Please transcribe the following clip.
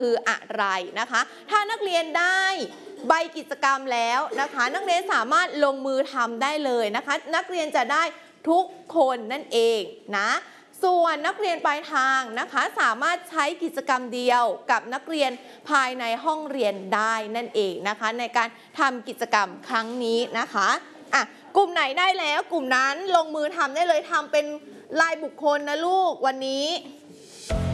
คืออะไรนะคะถ้านักเรียนได้ใบกิจกรรมแล้วนะคะนักเรียนสามารถลงมือทำได้เลยนะคะนักเรียนจะได้ทุกคนนั่นเองนะส่วนนักเรียนปลายทางนะคะสามารถใช้กิจกรรมเดียวกับนักเรียนภายในห้องเรียนได้นั่นเองนะคะในการทำกิจกรรมครั้งนี้นะคะกลุ่มไหนได้แล้วกลุ่มนั้นลงมือทำได้เลยทำเป็นรายบุคคลนะลูกวันนี้